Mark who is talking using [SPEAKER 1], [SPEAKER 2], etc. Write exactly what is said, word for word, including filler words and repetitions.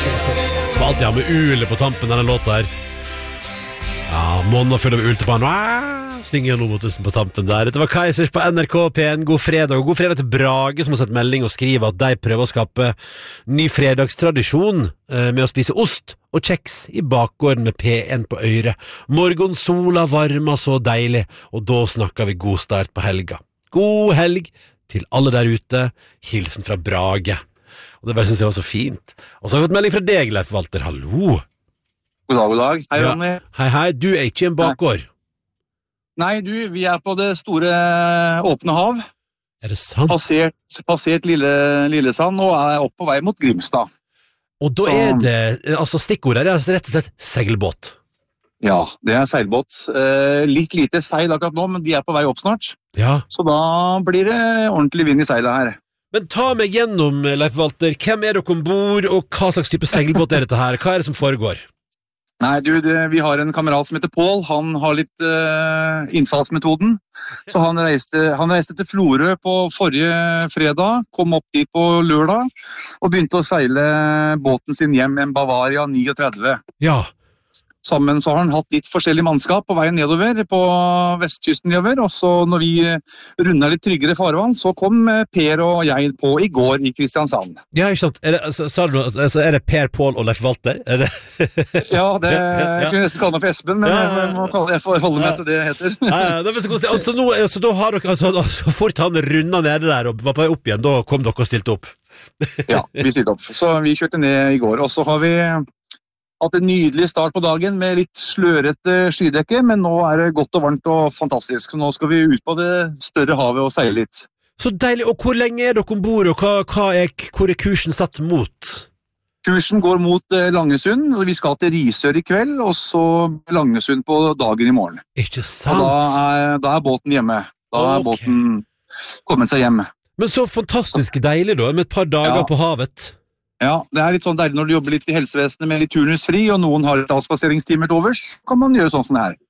[SPEAKER 1] Må alltid ha med ule på tampen denne låta her. Ja, måneder før det var ul til banen. Stinger noe mot tusen på tampen der. Dette var Kaizers på N R K P en. God fredag. Og god fredag til Brage, som har sett melding og skriver at de prøver å skape ny fredagstradisjon eh, med å spise ost og kjeks i bakgården med P en på øyre. Morgensola varmer så deilig, og da snakker vi god start på helga. God helg til alle der ute. Hilsen fra Brage. Og det bare synes jeg var så fint. Og så har vi fått melding fra deg, Leif Walter. Hallo.
[SPEAKER 2] God dag, god dag. Hei,
[SPEAKER 1] Ja.
[SPEAKER 2] Ronny.
[SPEAKER 1] Hei, hei. Du er ikke i en bakgård.
[SPEAKER 2] Nei, du, vi er på det store åpne hav.
[SPEAKER 1] Er det sant?
[SPEAKER 2] Passert, passert Lille, Lillesand og er opp på vei mot Grimstad.
[SPEAKER 1] Og da
[SPEAKER 2] Så-
[SPEAKER 1] er det, altså stikkordet er altså rett og slett seilbåt.
[SPEAKER 2] Ja, det er seilbåt. Eh, litt lite seil akkurat nå, men de er på vei opp snart.
[SPEAKER 1] Ja.
[SPEAKER 2] Så da blir det ordentlig vind i seilet her.
[SPEAKER 1] Men ta meg gjennom, Leif Walter. Hvem er dere ombord, og hva slags type seilbåt er dette her? Hva er det som foregår?
[SPEAKER 2] Nei, du, det, vi har en kamerat som heter Pål. Han har litt eh, innfallsmetoden. Så han reiste, han reiste til Florø på forrige fredag, kom opp dit på lørdag, og begynte å seile båten sin hjem, en Bavaria trettini.
[SPEAKER 1] Ja.
[SPEAKER 2] Sammen så har han hatt litt forskjellig mannskap på veien nedover på vestkysten nedover, og så når vi rundet litt tryggere farvann, så kom Per og jeg på i går i Kristiansand.
[SPEAKER 1] Ja, ikke sant. Er det, altså, sa du, altså, er det Per, Pål og Leif Walter? Er det?
[SPEAKER 2] Ja, det jeg kunne nesten kalle meg for Espen, men
[SPEAKER 1] Ja, ja, ja.
[SPEAKER 2] jeg, må kalle, jeg får holde meg til det jeg heter.
[SPEAKER 1] Ja, ja, det er så konstig. Altså, nå, altså, da har dere, altså, så fort han rundet nede der og var på vei opp igjen, da kom dere og stilte opp.
[SPEAKER 2] Ja, vi stilte opp. Så vi kjørte ned i går, og så har vi hatt en nydelig start på dagen med litt slørete skydekke, men nå er det godt og varmt og fantastisk. Så nå skal vi ut på det større havet og seile litt.
[SPEAKER 1] Så deilig. Og hvor lenge er dere ombord, og hva, hva er, hvor er kursen satt mot?
[SPEAKER 2] Kursen går mot eh, Langesund, og vi skal til Risør i kveld, og så Langesund på dagen i morgen.
[SPEAKER 1] Ikke
[SPEAKER 2] Og
[SPEAKER 1] sant?
[SPEAKER 2] da er, da er båten hjemme. Da er
[SPEAKER 1] Ok.
[SPEAKER 2] båten kommet seg hjem.
[SPEAKER 1] Men så fantastisk deilig da, med et par dager
[SPEAKER 2] Ja.
[SPEAKER 1] på havet.
[SPEAKER 2] Ja, det er litt sånn deilig når du jobber litt i helsevesenet med litt turnusfri, og noen har et avspaseringstimer til overs, kan man gjøre sånn som det her.